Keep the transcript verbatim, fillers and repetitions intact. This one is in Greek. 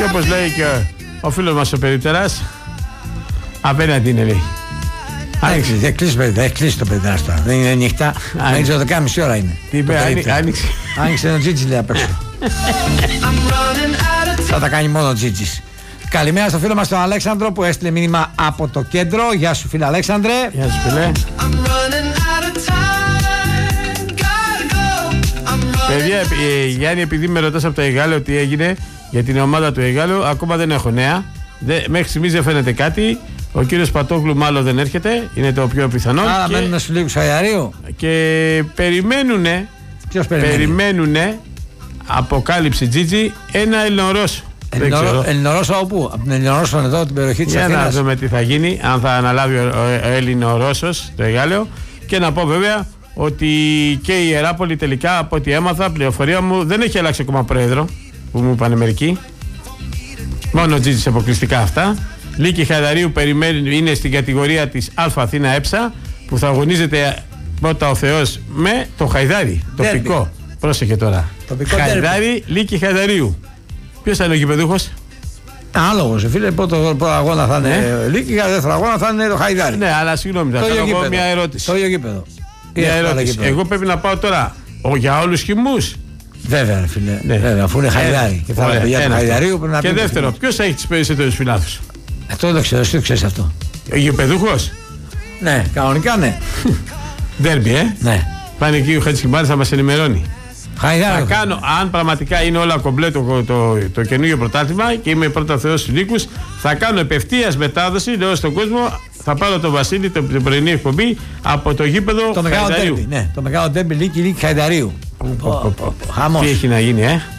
όπως λέει και ο, ο φίλος μας ο Περιπτεράς, απέναντι είναι, λέει. Άνοιξε, έχει κλείσει το Περιπτεράς τώρα. Δεν είναι νύχτα. Άνοιξε το δεκάμιση ώρα είναι. Τι είπε, άνοιξε. Άνοιξε το Τζίτζι, λέει απ' έξω. Θα τα κάνει μόνο ο Τζίτζις. Καλημέρα στο φίλο μας τον Αλέξανδρο που έστειλε μήνυμα από το κέντρο. Γεια σου φίλε Αλέξανδρε. Γεια σου φίλε. Παιδιά, ε, Γιάννη, επειδή με ρωτάς από το Εγάλεο τι έγινε για την ομάδα του Εγάλεου, ακόμα δεν έχω νέα. Δε, μέχρι στιγμής δεν φαίνεται κάτι. Ο κύριος Πατόγλου μάλλον δεν έρχεται, είναι το πιο πιθανό. Άρα και... μένουν στους λίγους Χαϊδαρίου. Και περιμένουνε, Ποιος περιμένει? περιμένουνε αποκάλυψη Τζίτζι ένα Ελληνορώσο. Ελληνορώσο όπου? Από την Ελληνορώσο εδώ την περιοχή της Αθήνας. Για να δούμε τι θα γίνει, αν θα αναλάβει ο, ο, ο Ελληνορώσος το Εγάλεο. Και να πω βέβαια ότι και η Ιεράπολη τελικά, από ό,τι έμαθα, πληροφορία μου, δεν έχει αλλάξει ακόμα πρόεδρο, που μου είπαν μερικοί. Μόνο ο Τζίτζις αποκλειστικά αυτά. Λύκη Χαϊδαρίου περιμένει, είναι στην κατηγορία της Α Αθήνα ΕΨΑ, που θα αγωνίζεται πρώτα ο Θεός με το Χαϊδάρι, τοπικό. Πρόσεχε τώρα. Τοπικό Χαϊδάρι, Λύκη Χαϊδαρίου. Ποιος θα είναι ο γηπεδούχος? Άλογος, φίλε, πρώτο αγώνα θα είναι ε? Λύκη, δεύτερο αγώνα θα είναι το Χαϊδάρι. Ναι, αλλά συγγνώμη, θα κάνω εγώ μια ερώτηση. Το ίδιο γήπεδο. Μια ερώτηση. Εγώ πρέπει να πάω τώρα ο, για όλους χυμούς. Βέβαια, φίλε. Ναι. Βέβαια, αφού είναι Χαϊδάρι. Και θα είναι παιδιά του Χαϊδαρίου πρέπει να πει. Και δεύτερο, ποιος θα έχει τις περισσότερους φιλάθλους? Αυτό δεν το ξέρω, εσύ το ξέρεις αυτό. Ο γηπεδούχος. Ναι, κανονικά ναι. Ντέρμπι, ε. Ναι. Πάνε εκεί ο Χατζικιμπάρης θα μας ενημερώνει. Χαϊδάρι. Θα κάνω, αν πραγματικά είναι όλα κομπλέ το, το, το, το καινούργιο πρωτάθλημα και είμαι πρώτα Θεός στους Λύκους, θα κάνω επευθείας μετάδοση, λέω στον κόσμο, θα πάρω τον Βασίλη την, την πρωινή εκπομπή από το γήπεδο το Χαϊδαρίου. Ναι, το μεγάλο ντέρμπι Λύκη Λύκη Χαϊδαρίου. Τι έχει να γίνει, ε.